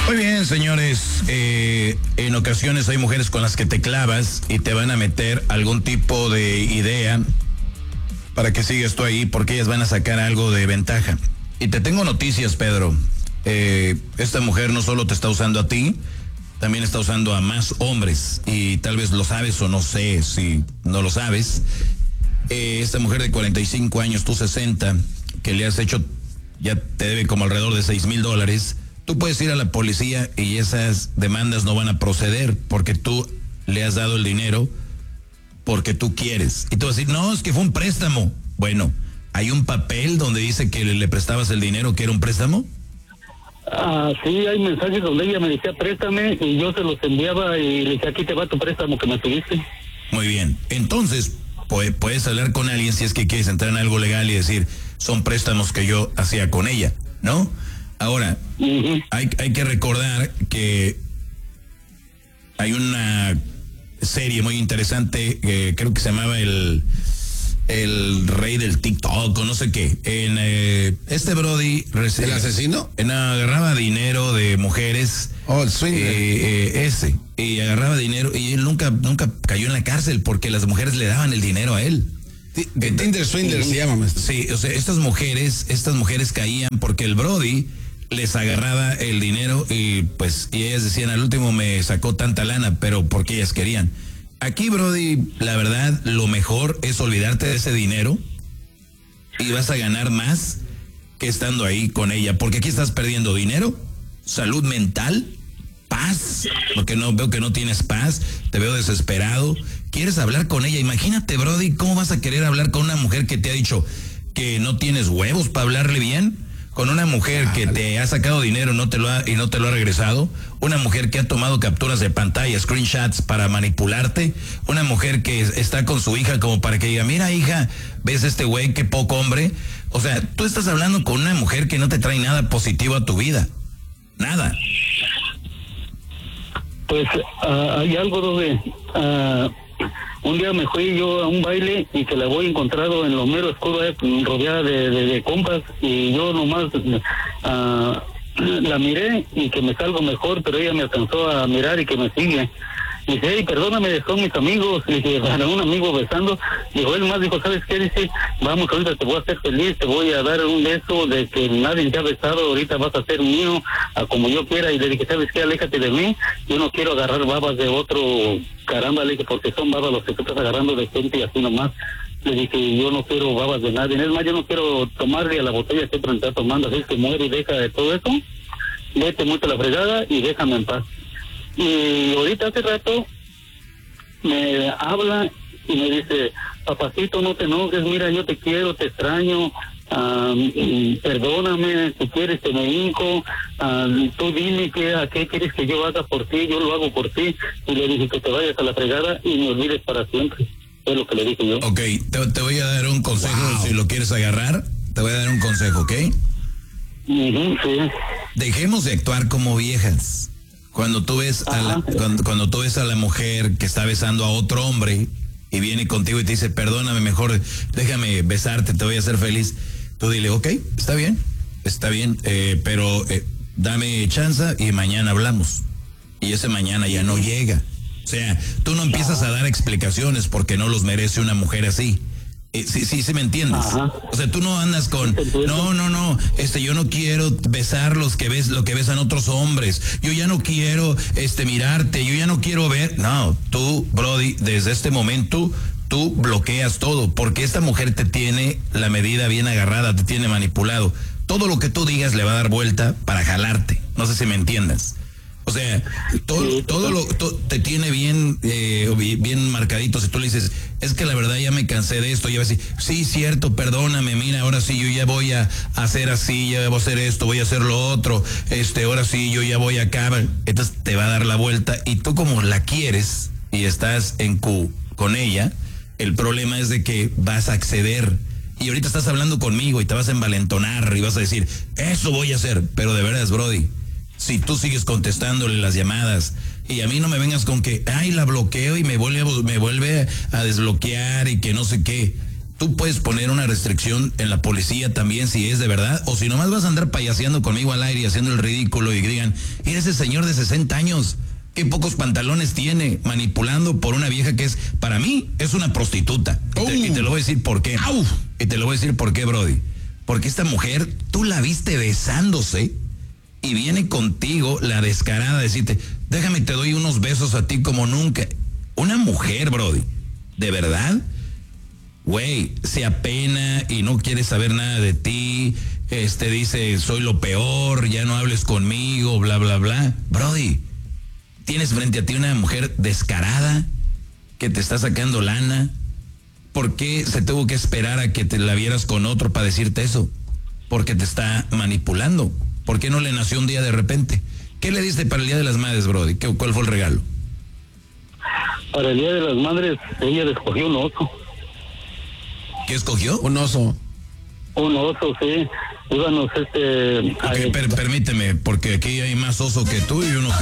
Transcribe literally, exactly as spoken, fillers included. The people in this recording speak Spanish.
Muy bien, señores, eh, en ocasiones hay mujeres con las que te clavas y te van a meter algún tipo de idea para que sigas tú ahí, porque ellas van a sacar algo de ventaja. Y te tengo noticias, Pedro. Eh, esta mujer no solo te está usando a ti, también está usando a más hombres, y tal vez lo sabes o no sé si no lo sabes. Eh, esta mujer de cuarenta y cinco años, tú sesenta, que le has hecho, ya te debe como alrededor de seis mil dólares. Tú puedes ir a la policía y esas demandas no van a proceder porque tú le has dado el dinero porque tú quieres. Y tú vas a decir, no, es que fue un préstamo. Bueno, ¿hay un papel donde dice que le, le prestabas el dinero, que era un préstamo? Ah, sí, hay mensajes donde ella me decía préstame y yo se los enviaba y le decía, aquí te va tu préstamo que me pediste. Muy bien, entonces puedes hablar con alguien si es que quieres entrar en algo legal y decir, son préstamos que yo hacía con ella, ¿no? Ahora, uh-huh. hay, hay que recordar que hay una serie muy interesante, eh, creo que se llamaba el, el rey del TikTok o no sé qué. En eh, este Brody... ¿El asesino? En, agarraba dinero de mujeres. Oh, el swinger. Eh, eh, ese. Y agarraba dinero y él nunca, nunca cayó en la cárcel porque las mujeres le daban el dinero a él. The Tinder Swindler se llama. Sí, o sea, estas mujeres, estas mujeres caían porque el Brody les agarraba el dinero y pues y ellas decían, al último me sacó tanta lana, pero porque ellas querían. Aquí, Brody, la verdad, lo mejor es olvidarte de ese dinero y vas a ganar más que estando ahí con ella, porque aquí estás perdiendo dinero, salud mental, paz, porque no veo que no tienes paz, te veo desesperado, quieres hablar con ella. Imagínate, Brody, ¿cómo vas a querer hablar con una mujer que te ha dicho que no tienes huevos para hablarle bien? Con una mujer ah, que vale. te ha sacado dinero no te lo ha, y no te lo ha regresado, una mujer que ha tomado capturas de pantalla, screenshots para manipularte, una mujer que está con su hija como para que diga, mira hija, ves este güey, qué poco hombre. O sea, tú estás hablando con una mujer que no te trae nada positivo a tu vida, nada. Pues uh, hay algo donde uh, un día me fui yo a un baile y que la voy encontrado en los meros escudos rodeada de, de, de compas y yo nomás uh, la miré y que me salgo mejor, pero ella me alcanzó a mirar y que me sigue. Dice, hey, perdóname, son mis amigos. Le dije, para un amigo besando. Dijo, él más dijo, ¿sabes qué? Dice, vamos, ahorita te voy a hacer feliz, te voy a dar un beso de que nadie te ha besado, ahorita vas a ser mío, a como yo quiera. Y le dije, ¿sabes qué? Aléjate de mí, yo no quiero agarrar babas de otro, caramba, le dije, porque son babas los que tú estás agarrando de gente y así nomás. Le dije, yo no quiero babas de nadie, es más, yo no quiero tomarle a la botella que siempre está tomando, así que muere y deja de todo eso, vete mucho a la fregada y déjame en paz. Y ahorita hace rato me habla y me dice, papacito, no te enojes, mira, yo te quiero, te extraño, um, perdóname, si quieres te me hinco, um, tú dime qué, a qué quieres que yo haga por ti, yo lo hago por ti. Y le dije que te vayas a la fregada y me olvides para siempre. Es lo que le dije yo. Ok, te, te voy a dar un consejo, wow. Si lo quieres agarrar, te voy a dar un consejo, ¿ok? Uh-huh, sí. Dejemos de actuar como viejas. Cuando tú ves a la, cuando, cuando tú ves a la mujer que está besando a otro hombre y viene contigo y te dice, perdóname, mejor déjame besarte, te voy a hacer feliz. Tú dile, ok, está bien, está bien, eh, pero eh, dame chance y mañana hablamos. Y ese mañana ya no llega. O sea, tú no empiezas a dar explicaciones porque no los merece una mujer así. Eh, sí, sí, sí me entiendes. Ajá. O sea, tú no andas con, no, no, no, este, yo no quiero besar los que ves, lo que besan otros hombres. Yo ya no quiero, este, mirarte. Yo ya no quiero ver. No, tú, Brody, desde este momento, tú bloqueas todo, porque esta mujer te tiene la medida bien agarrada, te tiene manipulado. Todo lo que tú digas le va a dar vuelta para jalarte. No sé si me entiendas. O sea, todo, todo lo to, te tiene bien, eh, bien marcadito. Si tú le dices, es que la verdad ya me cansé de esto, ya va a decir, sí, cierto, perdóname, mira, ahora sí yo ya voy a hacer así, ya voy a hacer esto, voy a hacer lo otro, este, ahora sí yo ya voy acá. Entonces te va a dar la vuelta y tú como la quieres y estás en Q con ella, el problema es de que vas a acceder. Y ahorita estás hablando conmigo y te vas a envalentonar y vas a decir, eso voy a hacer, pero de veras, Brody, si tú sigues contestándole las llamadas y a mí no me vengas con que, ay, la bloqueo y me vuelve, me vuelve a desbloquear y que no sé qué. tú puedes poner una restricción en la policía también si es de verdad, o si nomás vas a andar payaseando conmigo al aire y haciendo el ridículo y digan, mira ese señor de sesenta años, qué pocos pantalones tiene, manipulando por una vieja que es, para mí, es una prostituta. Y te, y te lo voy a decir por qué. Au. Y te lo voy a decir por qué, Brody. Porque esta mujer, tú la viste besándose y viene contigo la descarada a decirte, déjame te doy unos besos a ti como nunca. Una mujer, Brody, ¿de verdad? Güey, se apena y no quiere saber nada de ti, este dice, soy lo peor, ya no hables conmigo, bla, bla, bla. Brody, tienes frente a ti una mujer descarada que te está sacando lana. ¿Por qué se tuvo que esperar a que te la vieras con otro para decirte eso? Porque te está manipulando. ¿Por qué no le nació un día de repente? ¿Qué le diste para el Día de las Madres, Brody? ¿Qué, ¿Cuál fue el regalo? Para el Día de las Madres, ella le escogió un oso. ¿Qué escogió? Un oso. Un oso, sí. Íbamos, este... Okay, a... per, permíteme, porque aquí hay más oso que tú y uno